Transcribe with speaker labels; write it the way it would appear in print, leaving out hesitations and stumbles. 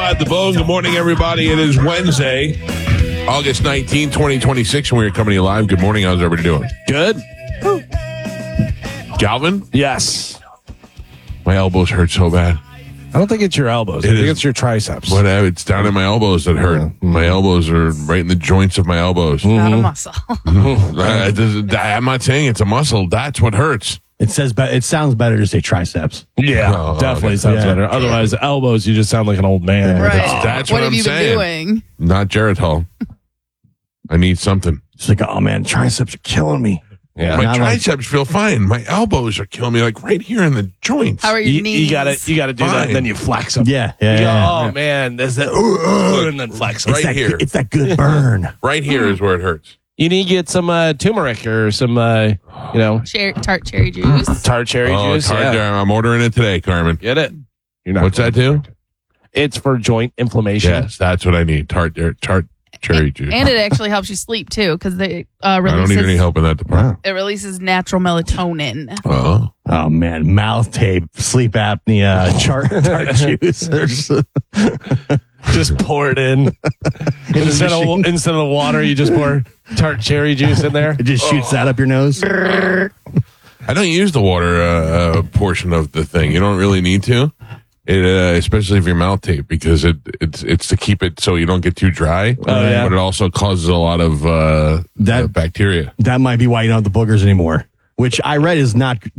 Speaker 1: Live the Bone. Good morning, everybody. It is Wednesday, August 19, 2026, and we are coming to you live. Good morning. How's everybody doing?
Speaker 2: Good.
Speaker 1: Galvin?
Speaker 2: Yes.
Speaker 1: My elbows hurt so bad.
Speaker 2: I don't think it's your elbows. I think it's your triceps.
Speaker 1: Whatever. It's down in my elbows that hurt. My elbows are right in the joints of my elbows.
Speaker 3: Not a muscle.
Speaker 1: I'm not saying it's a muscle. That's what hurts.
Speaker 4: It sounds better to say triceps.
Speaker 2: Yeah,
Speaker 1: Oh,
Speaker 2: definitely
Speaker 1: okay.
Speaker 2: sounds better. Otherwise, elbows, you just sound like an old man.
Speaker 3: Right.
Speaker 1: That's
Speaker 3: what
Speaker 1: what
Speaker 3: have
Speaker 1: I'm
Speaker 3: you
Speaker 1: saying.
Speaker 3: been doing?
Speaker 1: Not Geritol. I need something.
Speaker 4: It's like, oh man, triceps are killing me.
Speaker 2: Yeah.
Speaker 1: My
Speaker 4: Not like-
Speaker 1: triceps feel fine. My elbows are killing me, like right here in the joints.
Speaker 3: How are your knees?
Speaker 2: You gotta do that,
Speaker 1: Fine.
Speaker 2: and then you flex them.
Speaker 4: Yeah.
Speaker 2: You go, oh man, there's that, and then flex them.
Speaker 1: Right here.
Speaker 4: It's that good burn.
Speaker 1: Right here is where it hurts.
Speaker 2: You need to get some turmeric or some,
Speaker 3: Tart cherry juice.
Speaker 2: tart cherry juice.
Speaker 1: Tart,
Speaker 2: Yeah.
Speaker 1: I'm ordering it today, Carmen.
Speaker 2: Get it. You're not
Speaker 1: What's that do?
Speaker 2: It's for joint inflammation.
Speaker 1: Yes, that's what I need. Tart cherry juice.
Speaker 3: And it actually helps you sleep too, because it
Speaker 1: I don't need any
Speaker 3: releases
Speaker 1: help in that department.
Speaker 3: it releases natural melatonin.
Speaker 1: Oh,
Speaker 4: Oh man, mouth tape, sleep apnea, tart juice.
Speaker 2: Just pour it in. instead of the water, you just pour tart cherry juice in there.
Speaker 4: It just shoots that up your nose.
Speaker 1: I don't use the water portion of the thing. You don't really need to. Especially if you're mouth tape, because it's to keep it so you don't get too dry.
Speaker 2: yeah.
Speaker 1: But it also causes a lot of
Speaker 4: That-
Speaker 1: bacteria.
Speaker 4: That might be why you don't have the boogers anymore. Which I read is not